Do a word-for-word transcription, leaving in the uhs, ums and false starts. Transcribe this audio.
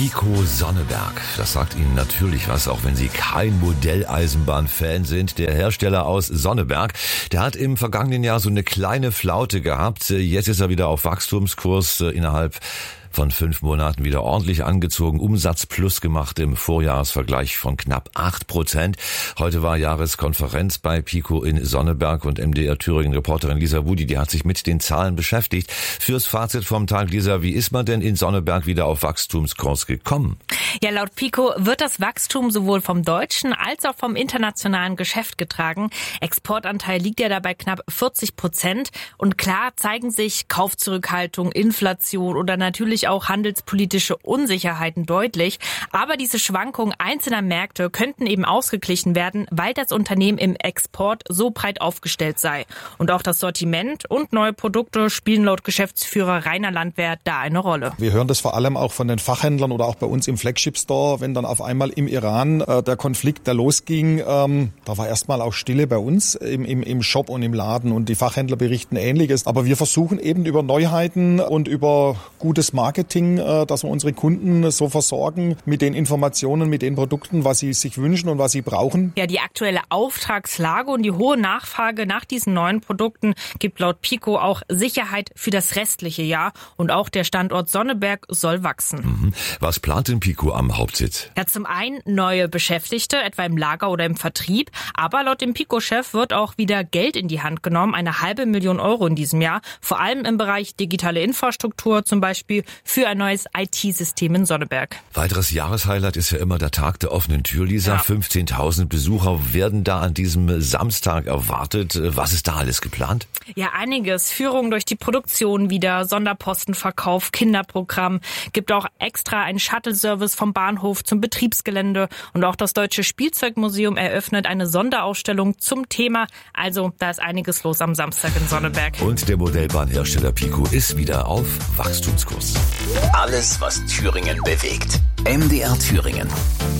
Pico Sonneberg. Das sagt Ihnen natürlich was, auch wenn Sie kein Modelleisenbahn-Fan sind. Der Hersteller aus Sonneberg, der hat im vergangenen Jahr so eine kleine Flaute gehabt. Jetzt ist er wieder auf Wachstumskurs, innerhalb von fünf Monaten wieder ordentlich angezogen, Umsatz plus gemacht im Vorjahresvergleich von knapp acht Prozent. Heute war Jahreskonferenz bei Pico in Sonneberg und M D R Thüringen-Reporterin Lisa Wudi, die hat sich mit den Zahlen beschäftigt. Fürs Fazit vom Tag, Lisa, wie ist man denn in Sonneberg wieder auf Wachstumskurs gekommen? Ja, laut Pico wird das Wachstum sowohl vom deutschen als auch vom internationalen Geschäft getragen. Exportanteil liegt ja dabei knapp vierzig Prozent. Und klar zeigen sich Kaufzurückhaltung, Inflation oder natürlich auch handelspolitische Unsicherheiten deutlich. Aber diese Schwankungen einzelner Märkte könnten eben ausgeglichen werden, weil das Unternehmen im Export so breit aufgestellt sei. Und auch das Sortiment und neue Produkte spielen laut Geschäftsführer Rainer Landwehr da eine Rolle. Wir hören das vor allem auch von den Fachhändlern oder auch bei uns im Flagship Store, wenn dann auf einmal im Iran äh, der Konflikt da losging. Ähm, da war erstmal auch Stille bei uns im, im, im Shop und im Laden und die Fachhändler berichten Ähnliches. Aber wir versuchen eben über Neuheiten und über gutes Marketing, dass wir unsere Kunden so versorgen mit den Informationen, mit den Produkten, was sie sich wünschen und was sie brauchen. Ja, die aktuelle Auftragslage und die hohe Nachfrage nach diesen neuen Produkten gibt laut Pico auch Sicherheit für das restliche Jahr. Und auch der Standort Sonneberg soll wachsen. Was plant denn Pico am Hauptsitz? Ja, zum einen neue Beschäftigte, etwa im Lager oder im Vertrieb. Aber laut dem Pico-Chef wird auch wieder Geld in die Hand genommen, eine halbe Million Euro in diesem Jahr. Vor allem im Bereich digitale Infrastruktur, zum Beispiel für ein neues I T-System in Sonneberg. Weiteres Jahreshighlight ist ja immer der Tag der offenen Tür, Lisa. Ja. fünfzehntausend Besucher werden da an diesem Samstag erwartet. Was ist da alles geplant? Ja, einiges. Führung durch die Produktion wieder, Sonderpostenverkauf, Kinderprogramm. Gibt auch extra einen Shuttle-Service vom Bahnhof zum Betriebsgelände. Und auch das Deutsche Spielzeugmuseum eröffnet eine Sonderausstellung zum Thema. Also da ist einiges los am Samstag in Sonneberg. Und der Modellbahnhersteller Pico ist wieder auf Wachstumskurs. Alles, was Thüringen bewegt. M D R Thüringen.